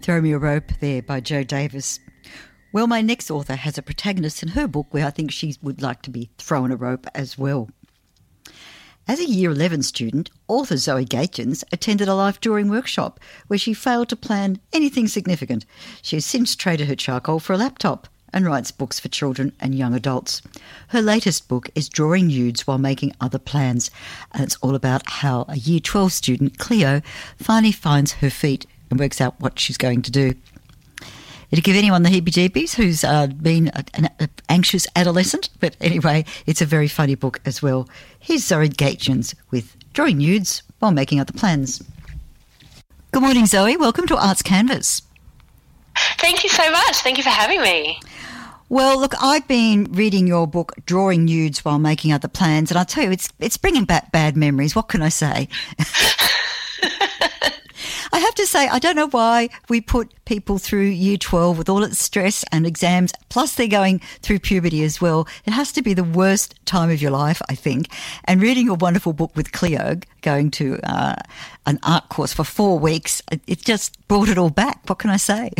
Throw Me a Rope there by Jo Davis. Well, my next author has a protagonist in her book where I think she would like to be thrown a rope as well. As a Year 11 student, author Zoe Gaetjens attended a life drawing workshop where she failed to plan anything significant. She has since traded her charcoal for a laptop and writes books for children and young adults. Her latest book is Drawing Nudes While Making Other Plans, and it's all about how a Year 12 student, Cleo, finally finds her feet and works out what she's going to do. It'll give anyone the heebie-jeebies who's been an anxious adolescent. But anyway, it's a very funny book as well. Here's Zoe Gaetjens with Drawing Nudes While Making Other Plans. Good morning, Zoe. Welcome to Arts Canvas. Thank you so much. Thank you for having me. Well, look, I've been reading your book, Drawing Nudes While Making Other Plans, and I'll tell you, it's bringing back bad memories. What can I say? I have to say, I don't know why we put people through Year 12 with all its stress and exams, plus they're going through puberty as well. It has to be the worst time of your life, I think. And reading your wonderful book with Cleo, going to an art course for 4 weeks, it just brought it all back. What can I say?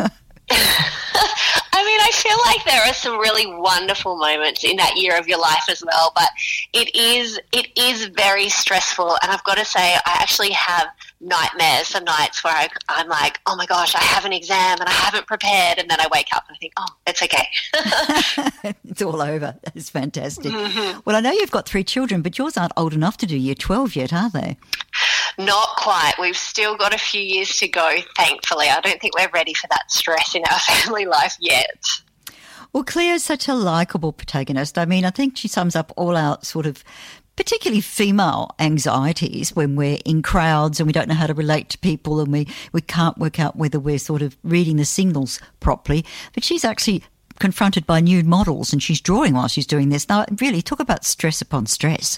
I mean, I feel like there are some really wonderful moments in that year of your life as well, but it is very stressful. And I've got to say, I actually have nightmares, some nights where I'm like, oh my gosh, I have an exam and I haven't prepared. And then I wake up and I think, oh, it's okay. It's all over. It's fantastic. Mm-hmm. Well, I know you've got 3 children, but yours aren't old enough to do Year 12 yet, are they? Not quite. We've still got a few years to go, thankfully. I don't think we're ready for that stress in our family life yet. Well, Cleo's such a likeable protagonist. I mean, I think she sums up all our sort of particularly female anxieties when we're in crowds and we don't know how to relate to people and we can't work out whether we're sort of reading the signals properly. But she's actually confronted by nude models and she's drawing while she's doing this. Now, really, talk about stress upon stress.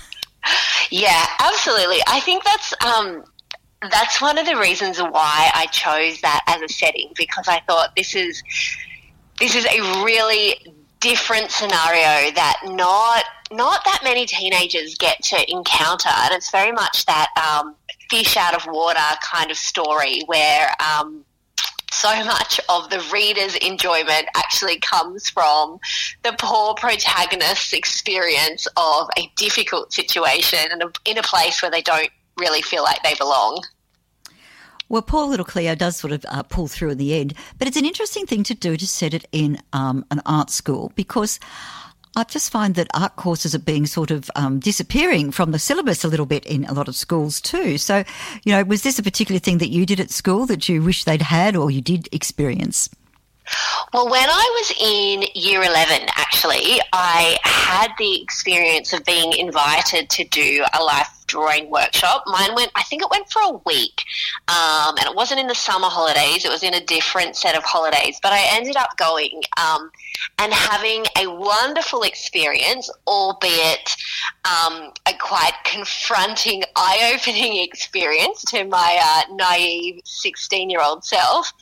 Yeah, absolutely. I think that's one of the reasons why I chose that as a setting, because I thought this is a really different scenario that not that many teenagers get to encounter, and it's very much that fish out of water kind of story where so much of the reader's enjoyment actually comes from the poor protagonist's experience of a difficult situation and in a place where they don't really feel like they belong. Well, poor little Cleo does sort of pull through in the end, but it's an interesting thing to do to set it in an art school, because I just find that art courses are being sort of disappearing from the syllabus a little bit in a lot of schools too. So, you know, was this a particular thing that you did at school that you wish they'd had or you did experience? Well, when I was in Year 11, actually, I had the experience of being invited to do a life drawing workshop. I think it went for a week, and it wasn't in the summer holidays. It was in a different set of holidays, but I ended up going and having a wonderful experience, albeit a quite confronting, eye-opening experience to my naive 16-year-old self.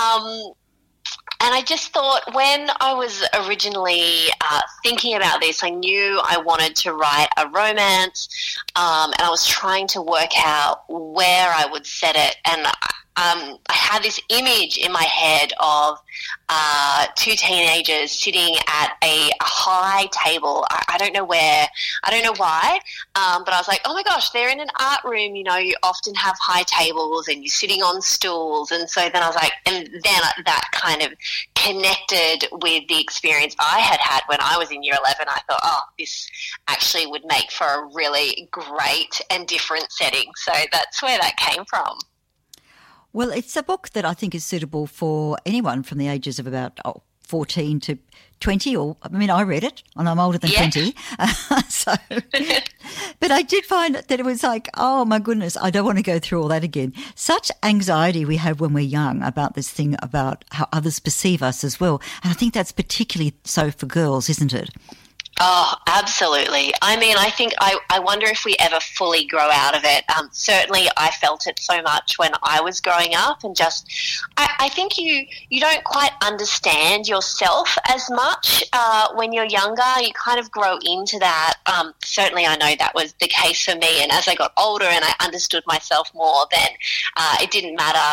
And I just thought, when I was originally thinking about this, I knew I wanted to write a romance, and I was trying to work out where I would set it. And I had this image in my head of 2 teenagers sitting at a high table. I don't know where, I don't know why, but I was like, oh my gosh, they're in an art room. You know, you often have high tables and you're sitting on stools. And so then I was like, and then that kind of connected with the experience I had when I was in Year 11. I thought, oh, this actually would make for a really great and different setting. So that's where that came from. Well, it's a book that I think is suitable for anyone from the ages of about 14 to 20, or I mean, I read it and I'm older than 20. But I did find that it was like, oh my goodness, I don't want to go through all that again. Such anxiety we have when we're young about this thing about how others perceive us as well. And I think that's particularly so for girls, isn't it? Oh, absolutely. I mean, I think I wonder if we ever fully grow out of it. Certainly I felt it so much when I was growing up, and just I think you don't quite understand yourself as much when you're younger. You kind of grow into that. Certainly I know that was the case for me, and as I got older and I understood myself more, then it didn't matter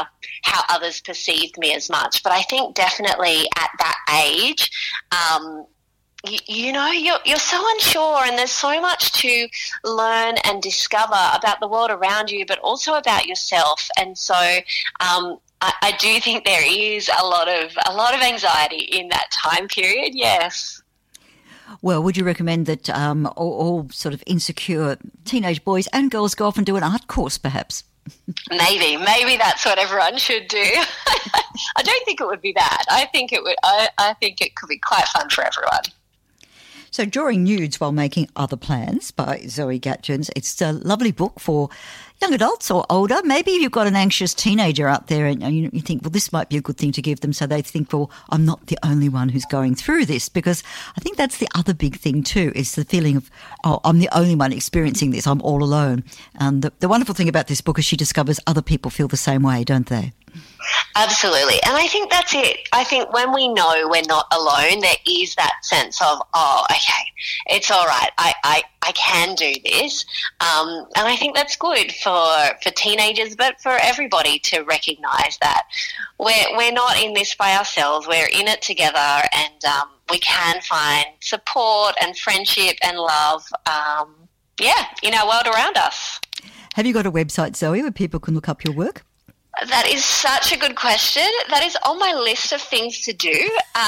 how others perceived me as much. But I think definitely at that age, you know, you're so unsure, and there's so much to learn and discover about the world around you, but also about yourself. And so I do think there is a lot of anxiety in that time period. Yes. Well, would you recommend that all sort of insecure teenage boys and girls go off and do an art course, perhaps? Maybe that's what everyone should do. I don't think it would be bad. I think it would. I think it could be quite fun for everyone. So Drawing Nudes While Making Other Plans by Zoe Gatchins. It's a lovely book for young adults or older. Maybe you've got an anxious teenager out there and you think, well, this might be a good thing to give them, so they think, well, I'm not the only one who's going through this, because I think that's the other big thing too, is the feeling of, oh, I'm the only one experiencing this, I'm all alone. And the wonderful thing about this book is she discovers other people feel the same way, don't they? Absolutely. And I think that's it. I think when we know we're not alone, there is that sense of, oh, okay, it's all right. I can do this. And I think that's good for teenagers, but for everybody to recognise that we're not in this by ourselves. We're in it together, and we can find support and friendship and love, in our world around us. Have you got a website, Zoe, where people can look up your work? That is such a good question. That is on my list of things to do.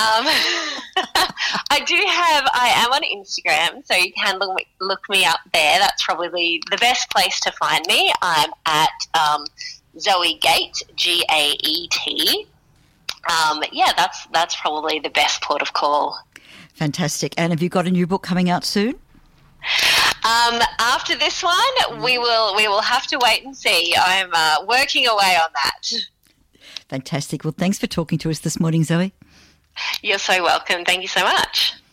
I am on Instagram, so you can look me up there. That's probably the best place to find me. I'm at Zoe Gate, Gaet. That's probably the best port of call. Fantastic. And have you got a new book coming out soon? After this one, we will have to wait and see. I'm working away on that. Fantastic. Well, thanks for talking to us this morning, Zoe. You're so welcome. Thank you so much.